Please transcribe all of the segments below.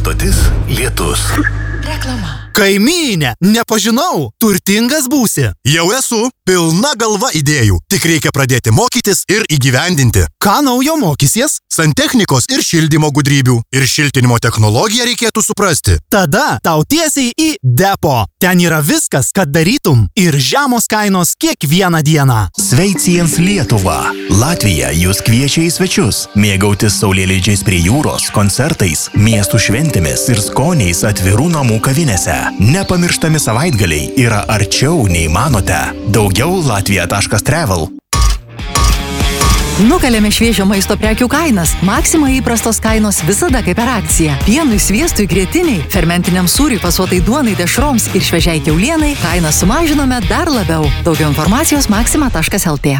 Stotis Lietus. Reklama. Kaimynė, nepažinau, turtingas būsi. Jau esu, pilna galva idėjų, tik reikia pradėti mokytis ir įgyvendinti. Ką naujo mokysies? Santechnikos ir šildymo gudrybių. Ir šiltinimo technologiją reikėtų suprasti. Tada tau tiesiai į depo. Ten yra viskas, kad darytum ir žemos kainos kiekvieną dieną. Sveiciens Lietuva. Latvija jūs kviečia į svečius. Mėgautis saulėlydžiais prie jūros, koncertais, miestų šventėmis ir skoniais atvirų namų kavinėse. Nepamirštami savaitgaliai yra arčiau nei manote. Daugiau latvija.travel. Nukalėme šviežio maisto prekių kainas. Maxima įprastos kainos visada kaip per akciją. Pienui, sviestui, grietiniai, fermentiniam sūriui, fasuotai duonai, dešroms ir šviežiai kiaulienai kainą sumažinome dar labiau. Daugiau informacijos maxima.lt.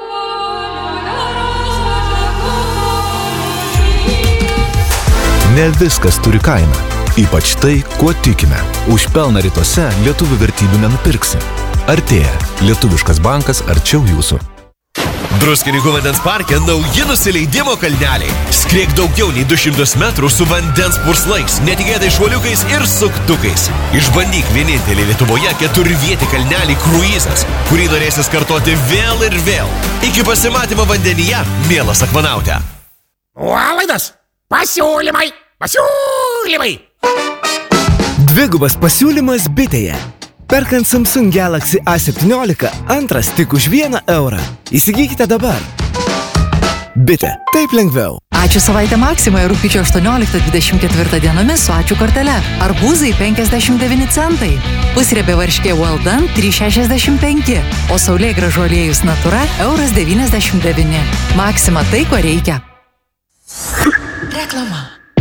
Ne viskas turi kainą. Ypač tai, kuo tikime. Už pelną rytuose lietuvių vertybių nenupirksi. Artėja lietuviškas bankas arčiau jūsų. Druskininkų vandens parke nauji nusileidimo kalneliai. Skriek daugiau nei 200 metrų su vandens purslais, netikėtais šuoliukais ir suktukais. Išbandyk vienintelį Lietuvoje 4-vietį kalnelį kruizas, kurį norėsis kartoti vėl ir vėl. Iki pasimatymo vandenyje, mielas akvanaute. Nuolaidos! Pasiūlymai! Pasiūlymai! Dvigubas pasiūlymas bitėje. Perkant Samsung Galaxy A17, antras tik už 1 eurą. Įsigykite dabar. Bitė. Taip lengviau. Ačiū savaitę Maximoje rugpjūčio 18-24 dienomis su ačiū kortele. Arbūzai 59 centai. Pusriebė varškė Well Done 3,65. O saulėgrąžų aliejus Natura €1,99. Maxima tai, ko reikia. Reklama.